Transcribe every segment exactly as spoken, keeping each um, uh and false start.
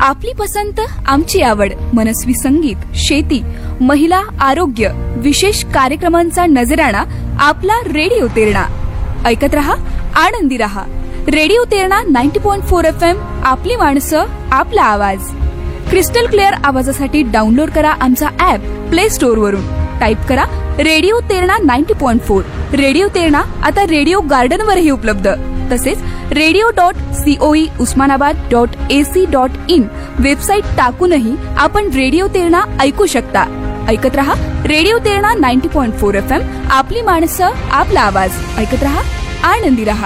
आपली पसंत आमची आवड, मनस्वी संगीत, शेती, महिला, आरोग्य, विशेष कार्यक्रमांचा नजराणा आपला रेडिओ तेरणा. ऐकत रहा, आनंदी रहा. रेडिओ तेरणा नव्वद पॉइंट चार एफ एम. आपली माणसं, आपला आवाज. क्रिस्टल क्लिअर आवाजासाठी डाउनलोड करा आमचा ऍप प्ले स्टोअर वरून. टाईप करा रेडिओ तेरणा नव्वद पॉइंट चार. रेडिओ तेरणा आता रेडिओ गार्डन वरही उपलब्ध. तसेच radio dot COE Osmanabad dot AC dot in website टाकूनही आपण रेडिओ तेरणा ऐकू शकता. ऐकत रहा रेडिओ तेरणा नव्वद पॉइंट चार एफ एम. आपली माणसं, आपला आवाज. ऐकत रहा, आनंदी रहा.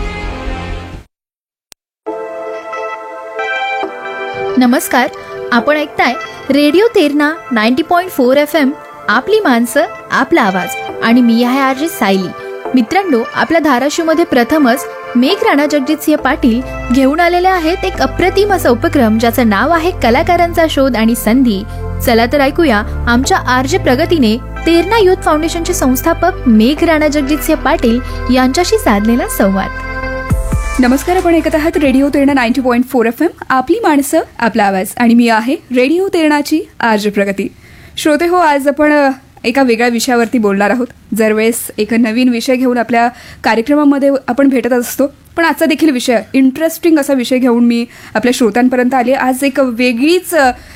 नमस्कार, आपण ऐकताय रेडिओ तेरणा नव्वद पॉइंट चार एफ एम. आपली माणसं, आपला आवाज. आणि मी आहे आरजे सायली. मित्रांनो, आपल्या धाराशिवमध्ये प्रथमच मेघ राणा जगजितसिंह पाटील घेऊन आलेले आहेत एक अप्रतिम असा उपक्रम ज्याचं नाव आहे कलाकारांचा शोध आणि संधी. चला तर ऐकूया आमच्या आरजे प्रगतीने तेरणा युथ फाउंडेशनचे संस्थापक मेघ राणा जगजितसिंह पाटील यांच्याशी साधलेला संवाद. नमस्कार, आपण ऐकत आहात रेडिओ तेरणा नव्वद पॉइंट चार एफ एम. आपली माणसं, आपला आवाज. आणि मी आहे रेडिओ तेरणाची आरजे प्रगती. श्रोते हो, आज आपण एका वेगळ्या विषयावरती बोलणार आहोत. दरवेळेस एक नवीन विषय घेऊन आपल्या कार्यक्रमामध्ये आपण भेटत असतो, पण आजचा देखील विषय इंटरेस्टिंग असा विषय घेऊन मी आपल्या श्रोत्यांपर्यंत आले. आज एक वेगळीच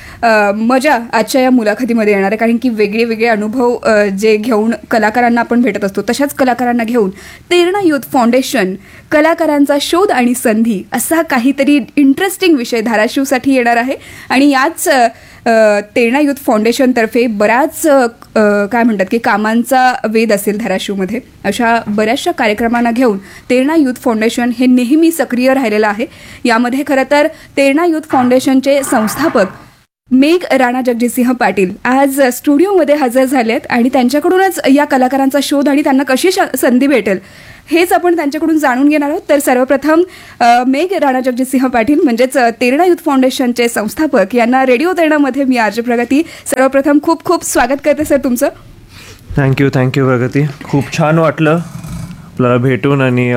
मजा आजच्या या मुलाखतीमध्ये येणार आहे, कारण की वेगळे वेगळे अनुभव जे घेऊन कलाकारांना आपण भेटत असतो, तशाच कलाकारांना घेऊन तेरणा युथ फाउंडेशन कलाकारांचा शोध आणि संधी असा काहीतरी इंटरेस्टिंग विषय धाराशिवसाठी येणार आहे. आणि याच तेरणा युथ फाउंडेशनतर्फे बऱ्याच काय म्हणतात की कामांचा वेध असेल धाराशिवमध्ये. अशा बऱ्याचशा कार्यक्रमांना घेऊन तेरणा युथ फाउंडेशन हे नेहमी सक्रिय राहिलेलं आहे. यामध्ये खरं तर तेरणा युथ फाउंडेशनचे संस्थापक मेघ राणा जगजितसिंह पाटील आज स्टुडिओमध्ये हजर झाले आहेत आणि त्यांच्याकडूनच या कलाकारांचा शोध आणि त्यांना कशी संधी भेटेल हेच आपण त्यांच्याकडून जाणून घेणार आहोत. तर सर्वप्रथम मेघ राणा जगजितसिंह पाटील म्हणजेच तेरणा युथ फाउंडेशनचे संस्थापक यांना रेडिओ तेरणामध्ये मी आरजे प्रगती सर्वप्रथम खूप खूप स्वागत करते सर तुमचं. थँक्यू थँक्यू प्रगती. खूप छान वाटलं आपल्याला भेटून. आणि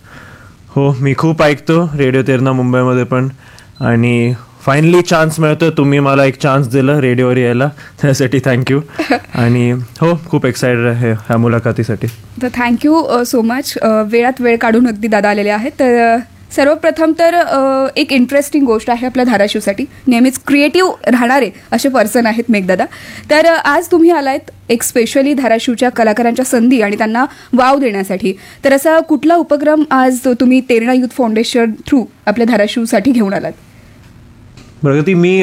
हो, मी खूप ऐकतो रेडिओ तेरणा मुंबईमध्ये पण, आणि फायनली चान्स मिळतो. तुम्ही मला एक चान्स दिला रेडिओवर यायला, त्यासाठी थँक्यू. आणि हो, खूप एक्सायटेड आहे ह्या मुलाखतीसाठी. तर थँक्यू सो मच. वेळात वेळ काढून अगदी दादा आलेले आहेत. तर सर्वप्रथम तर एक इंटरेस्टिंग गोष्ट आहे आपल्या धाराशिवसाठी, नेहमीच क्रिएटिव्ह राहणारे असे पर्सन आहेत मेघदादा. तर आज तुम्ही आलायत एक स्पेशली धाराशिवच्या कलाकारांच्या संधी आणि त्यांना वाव देण्यासाठी. तर असा कुठला उपक्रम आज तुम्ही तेरणा युथ फाउंडेशन थ्रू आपल्या धाराशिवसाठी घेऊन आलात? प्रगती, मी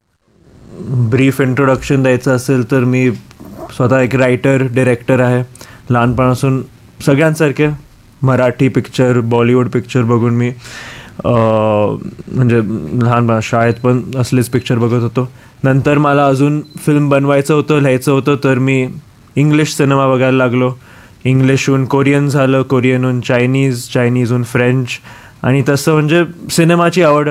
ब्रीफ इंट्रोडक्शन द्यायचं असेल तर मी स्वतः एक रायटर डिरेक्टर आहे. लहानपणापासून सगळ्यांसारखे मराठी पिक्चर, बॉलिवूड पिक्चर बघून मी म्हणजे लहानपणा शाळेत पण असलेच पिक्चर बघत होतो. नंतर मला अजून फिल्म बनवायचं होतं, लिहायचं होतं, तर मी इंग्लिश सिनेमा बघायला लागलो. इंग्लिशहून कोरियन झालं, कोरियनहून चायनीज, चायनीजहून फ्रेंच, आणि तसं म्हणजे सिनेमाची आवड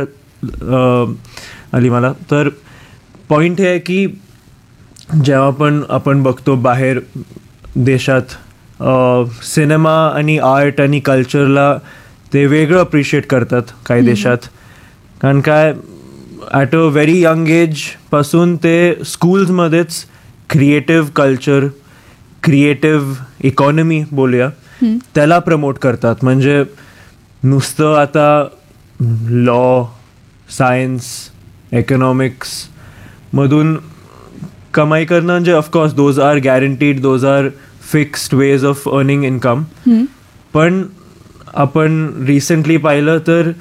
आली मला. तर पॉईंट हे आहे की जेव्हा पण आपण बघतो बाहेर देशात सिनेमा आणि आर्ट आणि कल्चरला ते वेगळं अप्रिशिएट करतात काही देशात. कारण काय, ॲट अ व्हेरी यंग एजपासून ते स्कूल्समध्येच क्रिएटिव्ह कल्चर, क्रिएटिव्ह इकॉनॉमी बोलूया, त्याला प्रमोट करतात. म्हणजे नुसतं आता लॉ, सायन्स, इकॉनॉमिक्स मधून कमाई करणं म्हणजे of course those R guaranteed, those R fixed ways of earning income. पण आपण रिसेंटली पाहिलं तर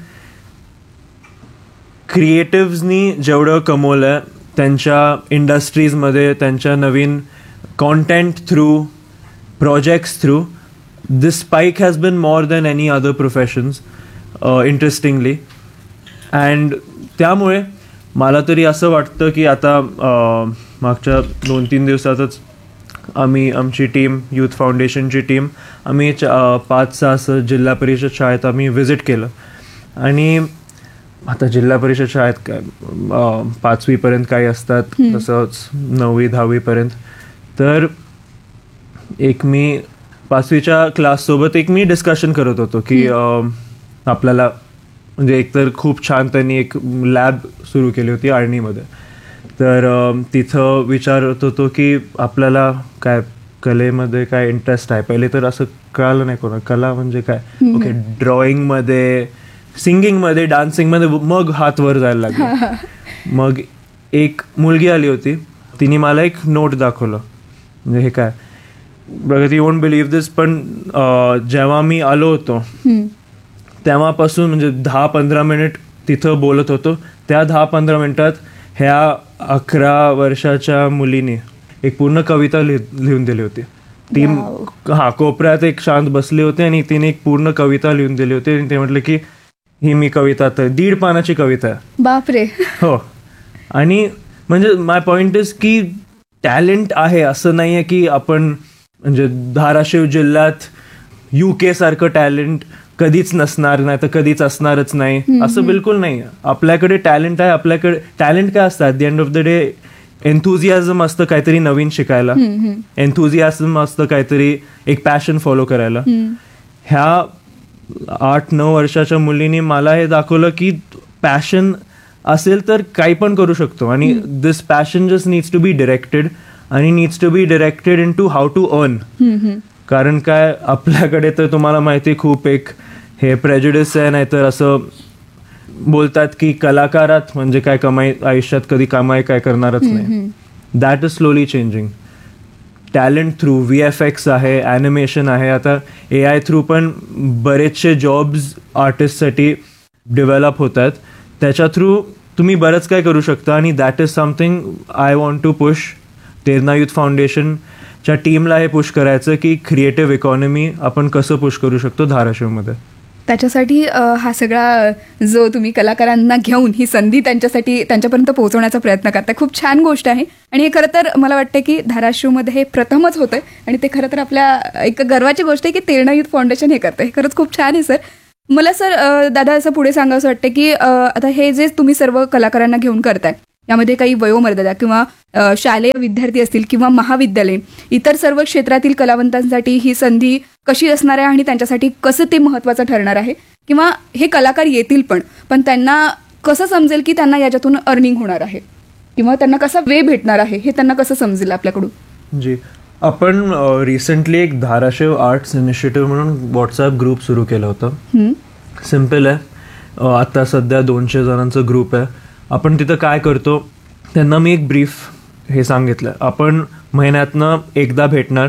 क्रिएटिव्हजनी जेवढं कमवलं आहे त्यांच्या इंडस्ट्रीजमध्ये, त्यांच्या नवीन content through, projects through, this spike has been more than any other professions interestingly. And त्यामुळे मला तरी असं वाटतं की आता मागच्या दोन तीन दिवसातच आम्ही आमची टीम, युथ फाउंडेशनची टीम, आम्ही पाच सहा असं जिल्हा परिषद शाळेत आम्ही व्हिजिट केलं. आणि आता जिल्हा परिषद शाळेत काय पाचवीपर्यंत काही असतात, तसंच नववी दहावीपर्यंत. तर एक मी पाचवीच्या क्लाससोबत एक मी डिस्कशन करत होतो की आपल्याला म्हणजे एकतर खूप छान त्यांनी एक लॅब सुरू केली होती आर्णीमध्ये. तर अं, तिथं विचारत होतो की आपल्याला काय कलेमध्ये काय इंटरेस्ट आहे. पहिले तर असं कळालं नाही कोणा कला म्हणजे काय. ओके, ड्रॉइंगमध्ये, सिंगिंगमध्ये, डान्सिंगमध्ये, मग हात वर जायला लागले. मग एक मुलगी आली होती, तिने मला एक नोट दाखवलं, म्हणजे हे काय बघा, यू वोंट बिलीव्ह दिस, पण अं, जेव्हा मी आलो होतो तेव्हापासून म्हणजे दहा पंधरा मिनिट तिथं बोलत होतो. त्या दहा पंधरा मिनिटात ह्या अकरा वर्षाच्या मुलीने एक पूर्ण कविता लिह लिहून दिली होती. ती हा कोपऱ्यात एक शांत बसली होती आणि तिने एक पूर्ण कविता लिहून दिली होती. आणि ते म्हटलं की ही मी कविता तर दीड पानाची कविता आहे. बापरे. हो. आणि म्हणजे माय पॉइंट इज की टॅलेंट आहे, असं नाही आहे की आपण म्हणजे धाराशिव जिल्ह्यात युके सारखं टॅलेंट कधीच नसणार नाही तर कधीच असणारच नाही, असं बिलकुल नाही. आपल्याकडे टॅलेंट आहे. आपल्याकडे टॅलेंट काय असतं, at the end of the day एन्थुझियाझम असतं काहीतरी नवीन शिकायला, एन्थुझियाझम असतं काहीतरी एक पॅशन फॉलो करायला. ह्या आठ नऊ वर्षाच्या मुलीने मला हे दाखवलं की पॅशन असेल तर काही पण करू शकतो. आणि दिस passion just needs to be directed आणि needs to be directed in to how to earn. कारण काय आपल्याकडे तर तुम्हाला माहिती खूप एक हे प्रेजुडिस आहे, नाहीतर असं बोलतात की कलाकारात म्हणजे काय कमाई आयुष्यात कधी कमाई काय करणारच नाही. That is slowly changing. Talent through V F x आहे, ॲनिमेशन आहे, आता ए आय थ्रू पण बरेचसे जॉब्स आर्टिस्टसाठी डेव्हलप होत आहेत. त्याच्या थ्रू तुम्ही बरंच काय करू शकता. आणि that is something I want to push. Terna youth फाउंडेशनच्या टीमला हे पुश करायचं की क्रिएटिव्ह इकॉनॉमी आपण कसं पुश करू शकतो धाराशिवमध्ये. त्याच्यासाठी हा सगळा जो तुम्ही कलाकारांना घेऊन ही संधी त्यांच्यासाठी त्यांच्यापर्यंत पोहोचवण्याचा प्रयत्न करताय, खूप छान गोष्ट आहे. आणि हे खरं तर मला वाटतं की धाराशिवमध्ये हे प्रथमच होतं आणि ते खरं तर आपल्या एक गर्वाची गोष्ट आहे की तेरणा युथ फाउंडेशन हे करतं. हे खरंच खूप छान आहे सर. मला सर दादा असं पुढे सांगावं असं वाटतं की आता हे जे तुम्ही सर्व कलाकारांना घेऊन करताय यामध्ये काही वयोमर्यादा किंवा शालेय विद्यार्थी असतील किंवा महाविद्यालय, इतर सर्व क्षेत्रातील कलावंतांसाठी ही संधी कशी असणार आहे आणि त्यांच्यासाठी कसं ते महत्त्वाचं ठरणार आहे, किंवा हे कलाकार येतील पण पण त्यांना कसं समजेल की त्यांना याच्यातून अर्निंग होणार आहे किंवा त्यांना कसा वे भेटणार आहे हे त्यांना कसं समजेल आपल्याकडून? जी, आपण रिसेंटली एक धाराशिव आर्ट्स इनिशिएटिव्ह म्हणून व्हॉट्सॲप ग्रुप सुरू केलं होतं. सिम्पल आहे. आता सध्या दोनशे जणांचा ग्रुप आहे. आपण तिथं काय करतो त्यांना मी एक ब्रीफ हे सांगितलं, आपण महिन्यातनं एकदा भेटणार,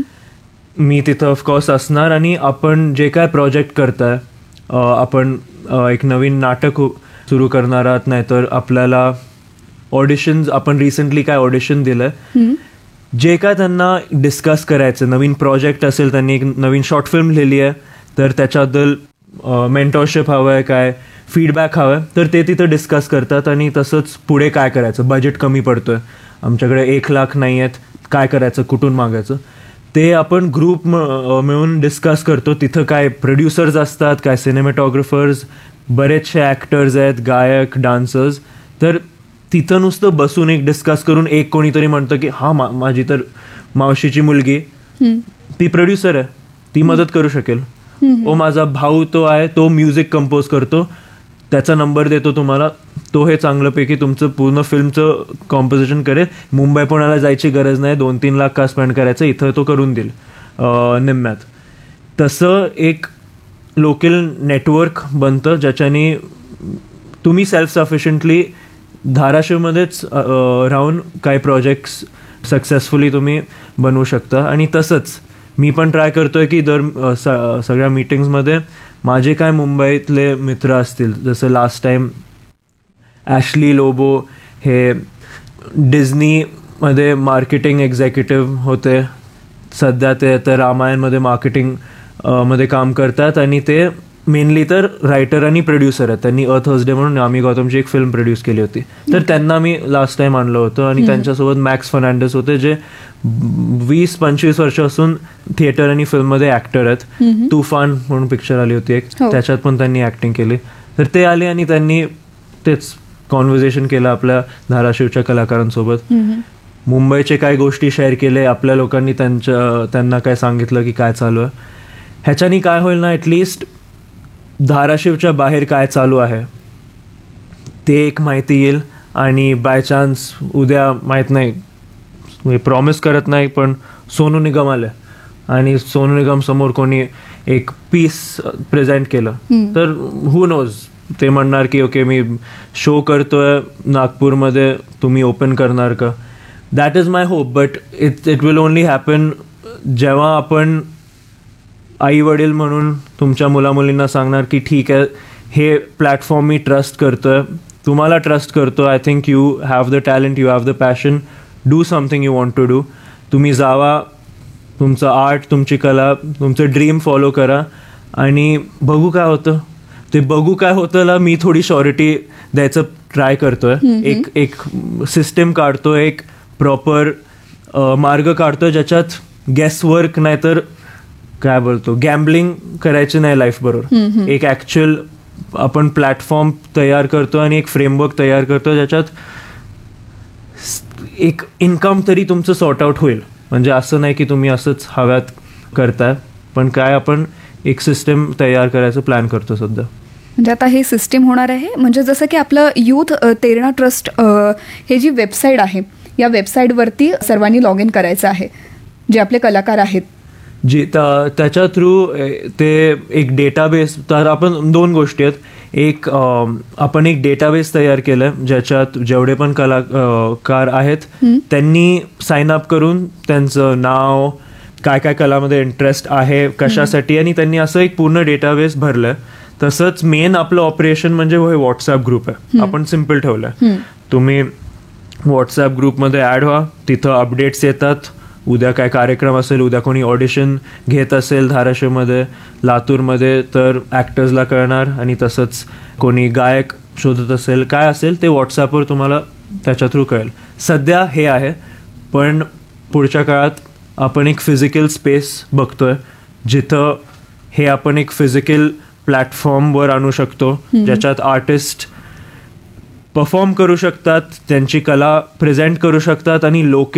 मी तिथं ऑफकोर्स असणार आणि आपण जे काय प्रोजेक्ट करताय, आपण एक नवीन नाटक सुरू करणार आहात, नाहीतर आपल्याला ऑडिशन्स, आपण रिसेंटली काय ऑडिशन दिलं, जे काय त्यांना डिस्कस करायचं, नवीन प्रोजेक्ट असेल, त्यांनी एक नवीन शॉर्ट फिल्म लिहिली आहे तर त्याच्याबद्दल मेंटरशिप हवं आहे, काय फीडबॅक हवं आहे, तर ते तिथं डिस्कस करतात. आणि तसंच पुढे काय करायचं, बजेट कमी पडतोय, आमच्याकडे एक लाख नाही आहेत, काय करायचं, कुठून मागायचं, ते आपण ग्रुप मिळून डिस्कस करतो. तिथं काय प्रोड्युसर्स असतात, काय सिनेमॅटोग्राफर्स, बरेचसे ॲक्टर्स आहेत, गायक, डान्सर्स. तर तिथं नुसतं बसून एक डिस्कस करून एक कोणीतरी म्हणतं की हा मा माझी तर मावशीची मुलगी ती प्रोड्युसर आहे, ती मदत करू शकेल. ओ माझा भाऊ तो आहे, तो म्युझिक कंपोज करतो, त्याचा नंबर देतो तुम्हाला, तो हे चांगल्यापैकी तुमचं पूर्ण फिल्मचं कॉम्पोजिशन करेल, मुंबई पुण्याला जायची गरज नाही, दोन तीन लाख का स्पेंड करायचं, इथं तो करून देईल निम्म्यात. तसं एक लोकल नेटवर्क बनतं ज्याच्याने तुम्ही सेल्फ सफिशियंटली धाराशिवमध्येच राहून काही प्रोजेक्ट्स सक्सेसफुली तुम्ही बनवू शकता. आणि तसंच मी पण ट्राय करतोय की दर सगळ्या मीटिंग्समध्ये माझे काय मुंबईतले मित्र असतील, जसं लास्ट टाइम ॲशली लोबो हे डिझनीमध्ये मार्केटिंग एक्झिक्युटिव्ह होते, सध्या ते तर रामायणमध्ये मार्केटिंग मध्ये काम करतात आणि ते मेनली तर रायटर आणि प्रोड्युसर आहेत. त्यांनी अ थर्सडे म्हणून आम्ही गौतमची एक फिल्म प्रोड्यूस केली होती, तर त्यांना मी लास्ट टाइम आणलं होतं. आणि त्यांच्यासोबत मॅक्स फर्नांडिस होते, जे वीस पंचवीस वर्षापासून थिएटर आणि फिल्ममध्ये ॲक्टर आहेत. तुफान म्हणून पिक्चर आली होती एक, त्याच्यात पण त्यांनी ॲक्टिंग केली. तर ते आले आणि त्यांनी तेच कॉन्व्हर्सेशन केलं आपल्या धाराशिवच्या कलाकारांसोबत, मुंबईचे काय गोष्टी शेअर केले, आपल्या लोकांनी त्यांच्या त्यांना काय सांगितलं की काय चालू आहे. ह्याच्यानी काय होईल ना, ॲटलिस्ट धाराशिवच्या बाहेर काय चालू आहे ते एक माहिती येईल. आणि बाय चान्स उद्या माहीत नाही, प्रॉमिस करत नाही, पण सोनू निगम आलं आणि सोनू निगम समोर कोणी एक पीस प्रेझेंट केलं तर हू नोज, ते म्हणणार की ओके मी शो करतोय नागपूरमध्ये, तुम्ही ओपन करणार का. That is my hope. But it it will only happen जेव्हा आपण आई वडील म्हणून तुमच्या मुलामुलींना सांगणार की ठीक आहे, हे प्लॅटफॉर्म मी ट्रस्ट करतोय, तुम्हाला ट्रस्ट करतो, I think you have the talent, you have the passion, do something you want to do. तुम्ही जावा, तुमचं आर्ट, तुमची कला, तुमचं ड्रीम फॉलो करा आणि बघू काय होतं. ते बघू काय होतंला मी थोडी शॉरिटी द्यायचं ट्राय करतोय. एक एक सिस्टम काढतोय, एक प्रॉपर मार्ग काढतोय ज्याच्यात गेसवर्क नाही तर काय बोलतो गॅम्बलिंग करायची नाही लाईफ बरोबर. एक ॲक्च्युअल आपण प्लॅटफॉर्म तयार करतो आणि एक फ्रेमवर्क तयार करतो ज्याच्यात एक इन्कम तरी तुमचं सॉर्ट आउट होईल. म्हणजे असं नाही की तुम्ही असंच हव्यात करताय, पण काय आपण एक सिस्टम तयार करायचं प्लॅन करतो सध्या. म्हणजे आता हे सिस्टीम होणार आहे, म्हणजे जसं की आपलं यूथ तेरणा ट्रस्ट हे जी वेबसाईट आहे, या वेबसाईटवरती सर्वांनी लॉग इन करायचं आहे, जे आपले कलाकार आहेत. जी त- त्याच्या थ्रू ते एक डेटाबेस, तर आपण दोन गोष्टी आहेत. एक आपण एक डेटाबेस तयार केलं ज्याच्यात जेवढे पण कलाकार आहेत त्यांनी साइन अप करून त्यांचं नाव, काय काय कलामध्ये इंटरेस्ट आहे, कशासाठी, आणि त्यांनी असं एक पूर्ण डेटाबेस भरलंय. तसंच मेन आपलं ऑपरेशन म्हणजे हे व्हॉट्सअप ग्रुप आहे. आपण सिम्पल ठेवलंय, तुम्ही व्हॉट्सअप ग्रुपमध्ये ॲड व्हा, तिथं अपडेट्स येतात. उद्या काय कार्यक्रम असेल, उद्या कोणी ऑडिशन घेत असेल धाराशिवमध्ये, लातूरमध्ये, तर ॲक्टर्सला कळणार. आणि तसंच कोणी गायक शोधत असेल, काय असेल ते व्हॉट्सॲपवर तुम्हाला त्याच्या थ्रू कळेल. सध्या हे आहे, पण पुढच्या काळात आपण एक फिजिकल स्पेस बघतोय जिथं हे आपण एक फिजिकल प्लॅटफॉर्मवर आणू शकतो, ज्याच्यात आर्टिस्ट परफॉर्म करू शकतात, त्यांची कला प्रेझेंट करू शकतात आणि लोक